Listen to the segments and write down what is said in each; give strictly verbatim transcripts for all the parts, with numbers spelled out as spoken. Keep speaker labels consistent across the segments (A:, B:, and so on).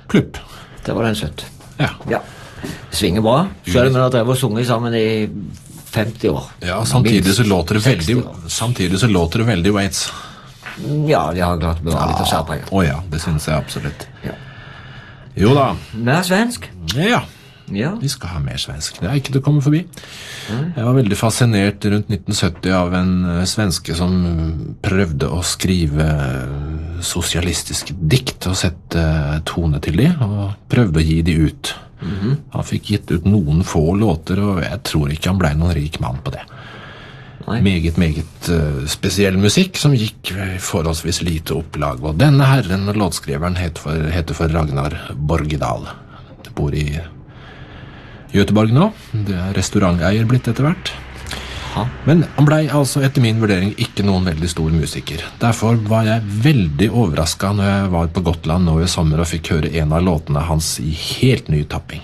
A: Klubb.
B: Det var den søtt.
A: Ja.
B: Ja. Svinger bra. Selv om vi har drevet og sunget sammen i femti år.
A: Ja, samtidig så låter det veldig,
B: seksti år.
A: samtidig så låter det veldig Waits.
B: Ja, de har klart å bevare litt av særpreget.
A: Å ja, det synes jeg absolutt.
B: Ja.
A: Jo da.
B: Mer svensk?
A: Ja,
B: Ja.
A: vi skal ha mer svensk. Det er ikke til å komme forbi. Jeg var veldig fascinert rundt nitten sytti av en eh, svenske som prøvde å skrive eh, sosialistiske dikt og sette eh, tone til de, og prøvde å gi de ut. Han fikk gitt ut noen få låter, og jeg tror ikke han ble noen rik mann på det.
B: Nei.
A: Meget, meget uh, spesiell musikk som gikk i forholdsvis lite opplag. Og denne herren, låtskriveren, heter for, heter for Ragnar Borgedal. Det bor i Göteborg nå. Det er restauranteier blitt etter hvert.
B: Ha.
A: Men han ble altså etter min vurdering ikke noen veldig stor musiker. Derfor var jeg veldig overrasket når jeg var på Gotland nå i sommer og fikk høre en av låtene hans i helt ny tapping.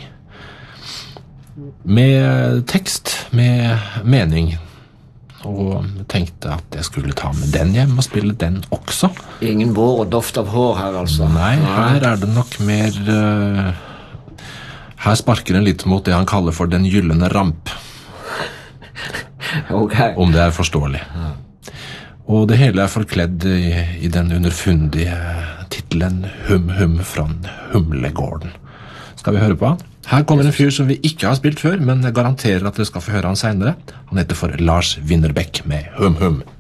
A: Med tekst, med mening. Og tenkte at jeg skulle ta med den hjem og spille den også.
B: Ingen vår og doft av hår her, altså.
A: Nei, her er det nok mer... Uh, her sparker den litt mot det han kaller for den gyllene ramp.
B: Ok.
A: Om det er forståelig. Og det hele er forkledd i, i den underfundige titlen Hum Hum fra Humlegården. Skal vi høre på han? Her kommer en fyr som vi ikke har spilt før, men jeg garanterer at dere skal få høre han senere. Han heter for Lars Winnerbäck med Hum Hum.